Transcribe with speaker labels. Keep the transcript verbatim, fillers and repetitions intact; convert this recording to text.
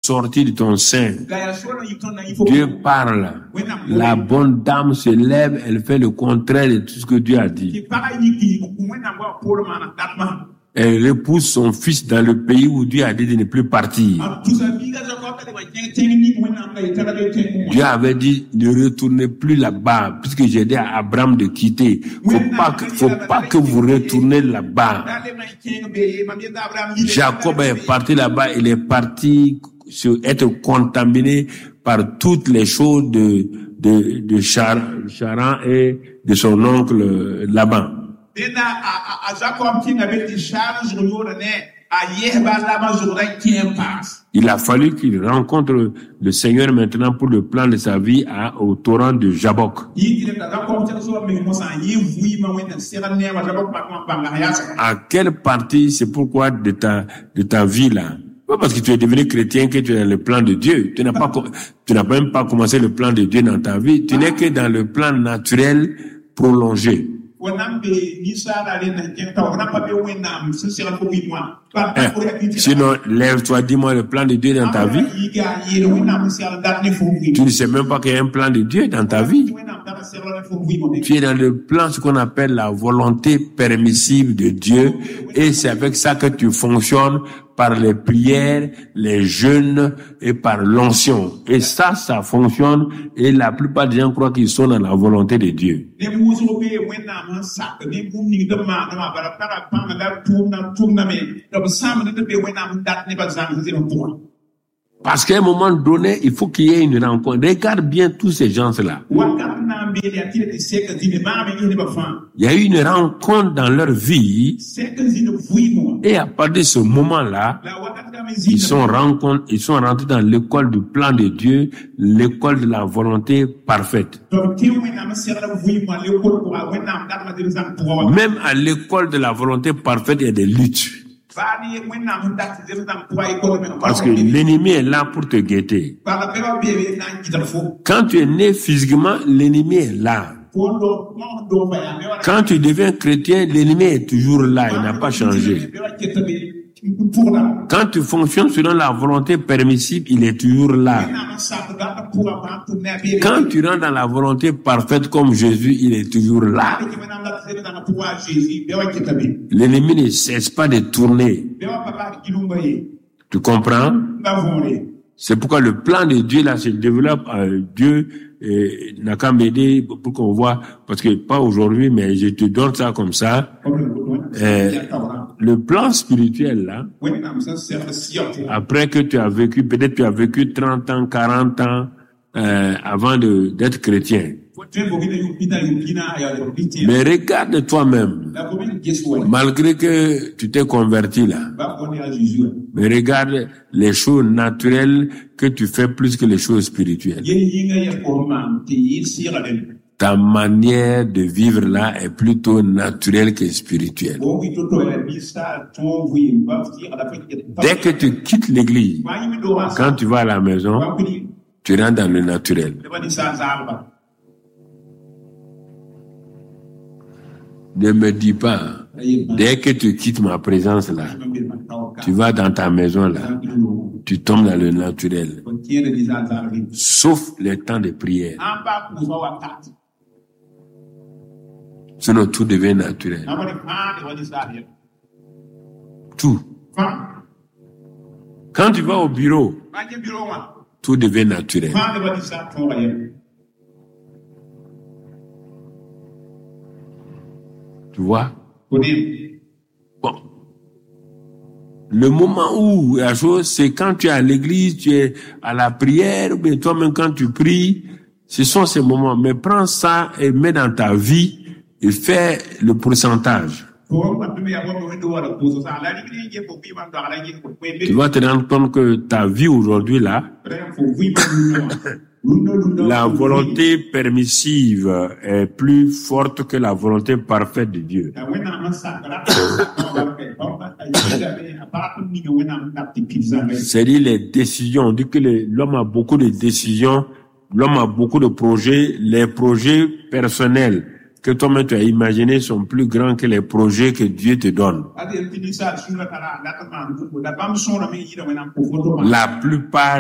Speaker 1: sorti de ton sein. Dieu parle. La bonne dame se lève, elle fait le contraire de tout ce que Dieu a dit. Elle repousse son fils dans le pays où Dieu a dit de ne plus partir. Dieu avait dit ne retournez plus là-bas, puisque j'ai dit à Abraham de quitter. Faut pas que, faut pas que vous retournez là-bas. Jacob est parti là-bas, il est parti sur être contaminé par toutes les choses de de de Charan et de son oncle Laban. Il a fallu qu'il rencontre le Seigneur maintenant pour le plan de sa vie à, au torrent de Jabbok. À quelle partie, c'est pourquoi de ta, de ta vie là? Pas parce que tu es devenu chrétien que tu es dans le plan de Dieu. Tu n'as pas, tu n'as même pas commencé le plan de Dieu dans ta vie. Tu n'es que dans le plan naturel prolongé. Eh, sinon, lève-toi, dis-moi le plan de Dieu dans ta vie. Tu ne sais même pas qu'il y a un plan de Dieu dans ta vie. Tu es dans le plan, ce qu'on appelle la volonté permissive de Dieu, et c'est avec ça que tu fonctionnes par les prières, les jeûnes et par l'onction. Et ça, ça fonctionne, et la plupart des gens croient qu'ils sont dans la volonté de Dieu. Parce qu'à un moment donné, il faut qu'il y ait une rencontre. Regarde bien tous ces gens-là. Il y a eu une rencontre dans leur vie. Et à partir de ce moment-là, ils sont rencontrés, ils sont rentrés dans l'école du plan de Dieu, l'école de la volonté parfaite. Même à l'école de la volonté parfaite, il y a des luttes. Parce que l'ennemi est là pour te guetter. Quand tu es né physiquement, l'ennemi est là. Quand tu deviens chrétien, l'ennemi est toujours là, il n'a pas changé. Quand tu fonctionnes selon la volonté permissive, il est toujours là. Quand tu rentres dans la volonté parfaite comme Jésus, il est toujours là. L'ennemi ne cesse pas de tourner. Tu comprends? C'est pourquoi le plan de Dieu là se développe. Euh, Dieu euh, n'a qu'à m'aider pour qu'on voit, parce que pas aujourd'hui, mais je te donne ça comme ça. Euh, le plan spirituel là, après que tu as vécu, peut-être tu as vécu trente ans, quarante ans euh, avant de d'être chrétien. Mais regarde toi-même, malgré que tu t'es converti là, mais regarde les choses naturelles que tu fais plus que les choses spirituelles. Ta manière de vivre là est plutôt naturelle que spirituelle. Dès que tu quittes l'église, quand tu vas à la maison, tu rentres dans le naturel. Ne me dis pas, dès que tu quittes ma présence là, tu vas dans ta maison là, tu tombes dans le naturel. Sauf les temps de prière. Sinon tout devient naturel. Tout. Quand tu vas au bureau, tout devient naturel. Tu vois? Bon. Le moment où la chose, c'est quand tu es à l'église, tu es à la prière, ou bien toi-même quand tu pries, ce sont ces moments. Mais prends ça et mets dans ta vie et fais le pourcentage. Tu vas te rendre compte que ta vie aujourd'hui là, la volonté permissive est plus forte que la volonté parfaite de Dieu. C'est-à-dire les décisions. On dit que les, l'homme a beaucoup de décisions, l'homme a beaucoup de projets. Les projets personnels que toi-même tu as imaginés sont plus grands que les projets que Dieu te donne. La plupart